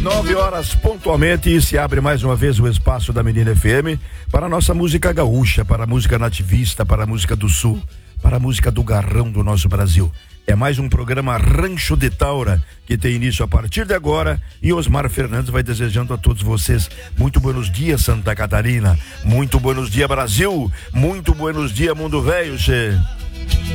9 horas pontualmente e se abre mais uma vez o espaço da Menina FM para a nossa música gaúcha, para a música nativista, para a música do sul, para a música do garrão do nosso Brasil. É mais um programa Rancho de Taura que tem início a partir de agora e Osmar Fernandes vai desejando a todos vocês muito buenos dias, Santa Catarina, muito buenos dias, Brasil, muito buenos dias, mundo velho, che.